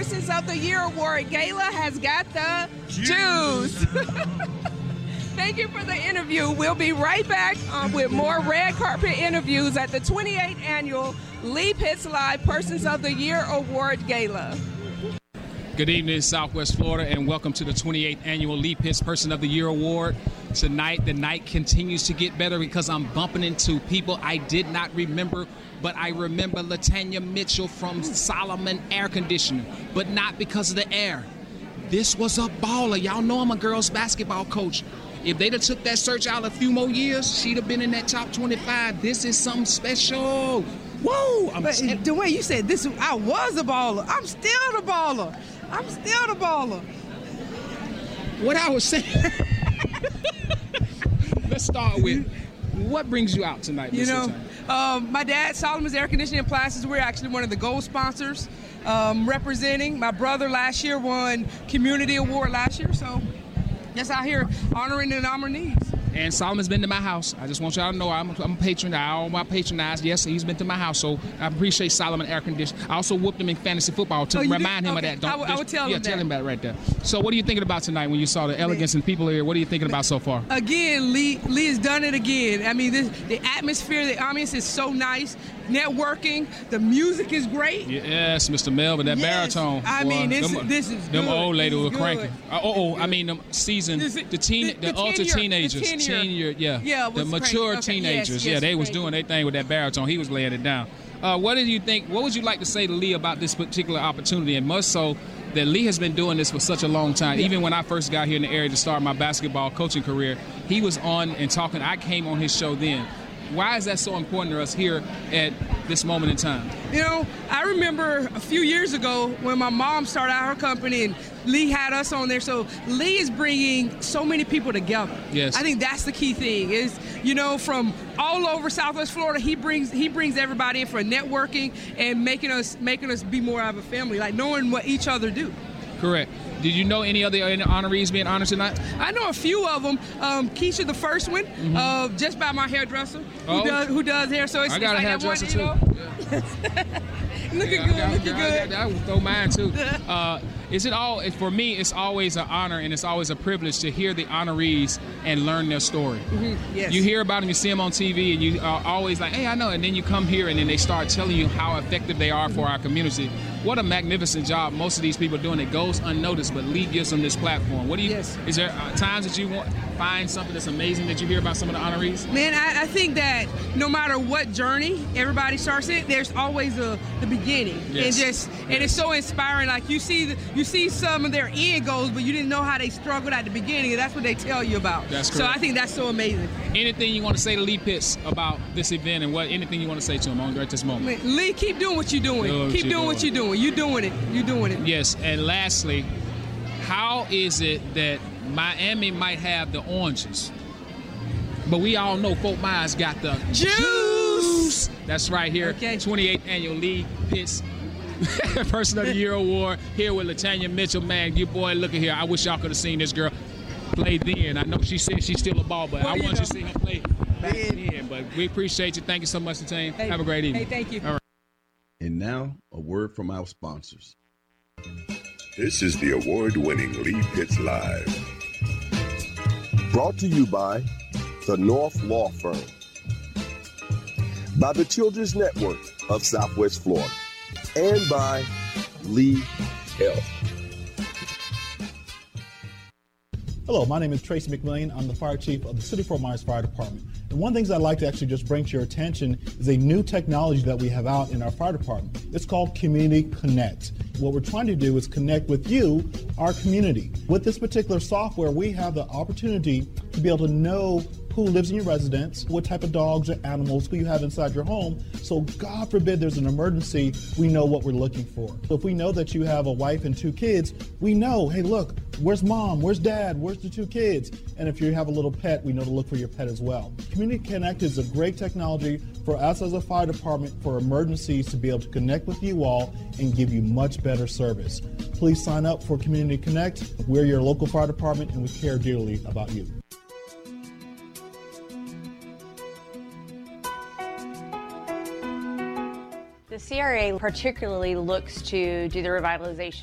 Persons of the Year Award Gala has got the juice. Thank you for the interview. We'll be right back with more red carpet interviews at the 28th Annual Lee Pitts Live Persons of the Year Award Gala. Good evening, Southwest Florida, and welcome to the 28th Annual Lee Pitts Person of the Year Award. Tonight, the night continues to get better because I'm bumping into people I did not remember, but I remember Latanya Mitchell from Solomon Air Conditioning, but not because of the air. This was a baller. Y'all know I'm a girls basketball coach. If they'd have took that search out a few more years, she'd have been in that top 25. This is something special. Whoa! The way you said this, I was a baller. I'm still the baller. What I was saying. Let's start with what brings you out tonight, Ms. Latanya? My dad, Solomon's Air Conditioning Appliances, we're actually one of the gold sponsors representing. My brother last year won Community Award last year, so just out here honoring the nominees. And Solomon's been to my house. I just want y'all to know I'm a patron. I patronize. Yes, he's been to my house, so I appreciate Solomon Air Conditioning. I also whooped him in fantasy football to remind him of that. I would tell him that. Yeah, tell him about it right there. So what are you thinking about tonight when you saw the elegance and people here? What are you thinking about so far? Again, Lee has done it again. I mean, the atmosphere, the ambiance is so nice. Networking, the music is great. Yes, Mr. Melvin, that baritone. I mean, this is good. Them old lady were cranking. I mean, them seasoned, the ultra teenagers. The mature teenagers. Yes, they was doing their thing with that baritone. He was laying it down. What did you think? What would you like to say to Lee about this particular opportunity, and much so that Lee has been doing this for such a long time? Yeah. Even when I first got here in the area to start my basketball coaching career, he was on and talking. I came on his show then. Why is that so important to us here at this moment in time? I remember a few years ago when my mom started out her company and Lee had us on there. So Lee is bringing so many people together. Yes. I think that's the key thing is, from all over Southwest Florida, he brings everybody in for networking and making us be more of a family, like knowing what each other do. Correct. Did you know any other honorees being honored tonight? I know a few of them. Keisha, the first one, just by my hairdresser, who does hair. So it's I got like a hairdresser too. Looking good. I will throw mine too. For me, it's always an honor and it's always a privilege to hear the honorees and learn their story. Mm-hmm. Yes. You hear about them, you see them on TV, and you are always like, hey, I know. And then you come here and then they start telling you how effective they are for our community. What a magnificent job most of these people are doing. It goes unnoticed, but Lee gives them this platform. Is there times that you find something that's amazing that you hear about some of the honorees? Man, I think that no matter what journey everybody starts in, there's always the beginning. Yes. And it's so inspiring. Like you see some of their end goals, but you didn't know how they struggled at the beginning, and that's what they tell you about. That's correct. So I think that's so amazing. Anything you want to say to Lee Pitts about this event and anything you want to say to him at this moment? Man, Lee, keep doing what you're doing. Keep doing what you're doing. You're doing it. You're doing it. Yes, and lastly, how is it that Miami might have the oranges, but we all know Fort Myers got the juice? That's right here. Okay. 28th Annual Lee Pitts Person of the Year Award here with Latanya Mitchell. Man, you boy, look at here. I wish y'all could have seen this girl play then. I know she said she's still a ball, but I want you to see her play back then. But we appreciate you. Thank you so much, Latanya. Have a great evening. Hey, thank you. All right. And now, a word from our sponsors. This is the award-winning Lee Pitts Live. Brought to you by the North Law Firm, by the Children's Network of Southwest Florida, and by Lee Health. Hello, my name is Tracy McMillian. I'm the fire chief of the City of Fort Myers Fire Department. And one of the things I'd like to actually just bring to your attention is a new technology that we have out in our fire department. It's called Community Connect. What we're trying to do is connect with you, our community. With this particular software, we have the opportunity to be able to know who lives in your residence, what type of dogs or animals who you have inside your home. So God forbid there's an emergency, we know what we're looking for. So if we know that you have a wife and 2 kids, we know, hey, look, where's mom? Where's dad? Where's the 2 kids? And if you have a little pet, we know to look for your pet as well. Community Connect is a great technology for us as a fire department for emergencies to be able to connect with you all and give you much better service. Please sign up for Community Connect. We're your local fire department and we care dearly about you. The CRA particularly looks to do the revitalization